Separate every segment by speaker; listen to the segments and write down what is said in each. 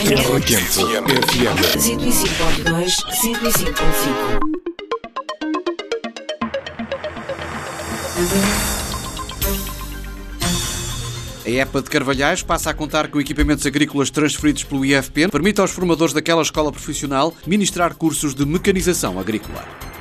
Speaker 1: Terra Quente FM
Speaker 2: 105.2, 105.5.
Speaker 3: A EPA de Carvalhais passa a contar com equipamentos agrícolas transferidos pelo IFP, permite aos formadores daquela escola profissional ministrar cursos de mecanização agrícola.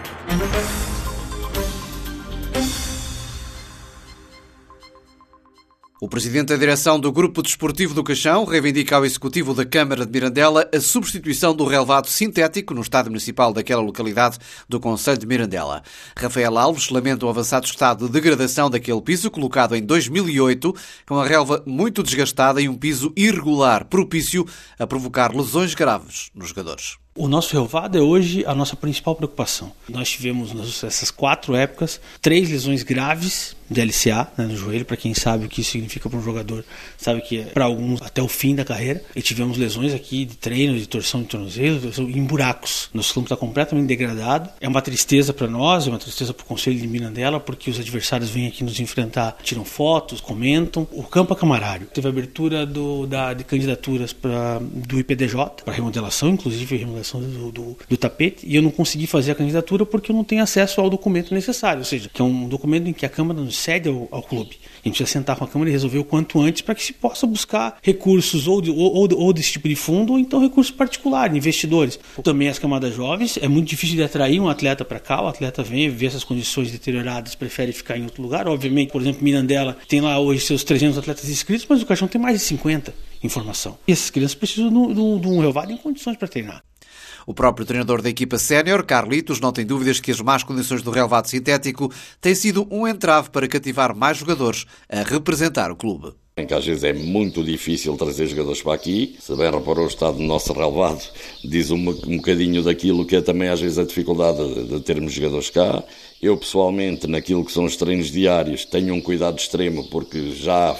Speaker 3: O presidente da direção do Grupo Desportivo do Caixão reivindica ao Executivo da Câmara de Mirandela a substituição do relvado sintético no estádio municipal daquela localidade do concelho de Mirandela. Rafael Alves lamenta o avançado estado de degradação daquele piso, colocado em 2008, com a relva muito desgastada e um piso irregular, propício a provocar lesões graves nos jogadores.
Speaker 4: O nosso relvado é hoje a nossa principal preocupação. Nós tivemos nessas 4 épocas 3 lesões graves de LCA, no joelho, para quem sabe o que isso significa para um jogador, sabe que é para alguns até o fim da carreira. E tivemos lesões aqui de treino, de torção de tornozelo, em buracos. Nosso campo está completamente degradado. É uma tristeza para nós, é uma tristeza para o Conselho de Mirandela, porque os adversários vêm aqui nos enfrentar, tiram fotos, comentam. O campo é camarário. Teve abertura de candidaturas do IPDJ, para remodelação, inclusive remodelação do tapete, e eu não consegui fazer a candidatura porque eu não tenho acesso ao documento necessário, ou seja, que é um documento em que a Câmara nos cede ao clube. A gente precisa sentar com a Câmara e resolver o quanto antes para que se possa buscar recursos ou desse tipo de fundo, ou então recursos particulares, investidores. Também as camadas jovens, é muito difícil de atrair um atleta para cá, o atleta vem, vê essas condições deterioradas, prefere ficar em outro lugar. Obviamente, por exemplo, Mirandela tem lá hoje seus 300 atletas inscritos, mas o Caixão tem mais de 50 em formação. E essas crianças precisam de um relvado em condições para treinar.
Speaker 3: O próprio treinador da equipa sénior, Carlitos, não tem dúvidas que as más condições do relvado sintético têm sido um entrave para cativar mais jogadores a representar o clube.
Speaker 5: Em que às vezes é muito difícil trazer jogadores para aqui. Se bem reparou o estado do nosso relvado, diz um bocadinho daquilo que é também às vezes a dificuldade de termos jogadores cá. Eu pessoalmente, naquilo que são os treinos diários, tenho um cuidado extremo porque já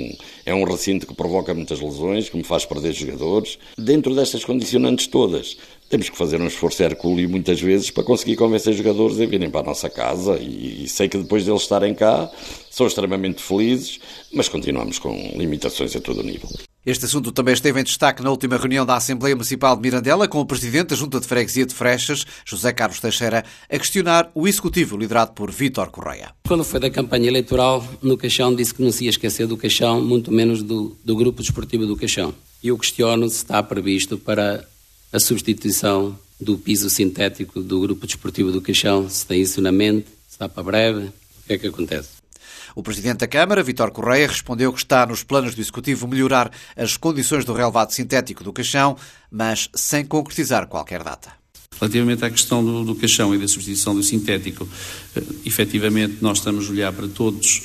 Speaker 5: é um recinto que provoca muitas lesões, que me faz perder jogadores. Dentro destas condicionantes todas, temos que fazer um esforço hercúleo muitas vezes para conseguir convencer jogadores a virem para a nossa casa e sei que depois deles estarem cá são extremamente felizes, mas continuamos com limitações a todo o nível.
Speaker 3: Este assunto também esteve em destaque na última reunião da Assembleia Municipal de Mirandela, com o Presidente da Junta de Freguesia de Freixas, José Carlos Teixeira, a questionar o Executivo liderado por Vítor Correia.
Speaker 6: Quando foi da campanha eleitoral, no Caixão disse que não se ia esquecer do Caixão, muito menos do Grupo Desportivo do Caixão. E eu questiono se está previsto para a substituição do piso sintético do Grupo Desportivo do Caixão, se tem isso na mente, se está para breve, o que é que acontece?
Speaker 3: O Presidente da Câmara, Vítor Correia, respondeu que está nos planos do Executivo melhorar as condições do relvado sintético do Caixão, mas sem concretizar qualquer data.
Speaker 7: Relativamente à questão do caixão e da substituição do sintético, efetivamente nós estamos a olhar para todos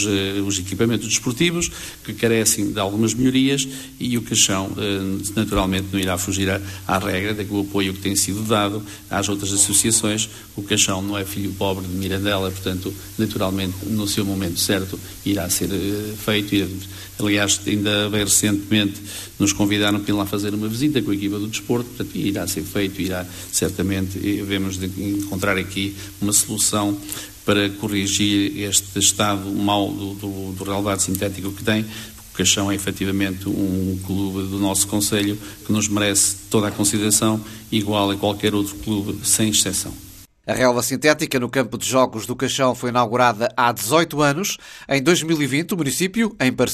Speaker 7: os equipamentos desportivos que carecem de algumas melhorias e o caixão naturalmente não irá fugir à regra do apoio que tem sido dado às outras associações. O caixão não é filho pobre de Mirandela, portanto, naturalmente, no seu momento certo irá ser feito. Aliás, ainda bem recentemente nos convidaram para ir lá fazer uma visita com a equipa do desporto, portanto, irá ser feito, certamente devemos de encontrar aqui uma solução para corrigir este estado mau do relvado sintético que tem. O Caixão é efetivamente um clube do nosso concelho que nos merece toda a consideração, igual a qualquer outro clube, sem exceção.
Speaker 3: A relva sintética no campo de jogos do Caixão foi inaugurada há 18 anos. Em 2020, o município, em parceria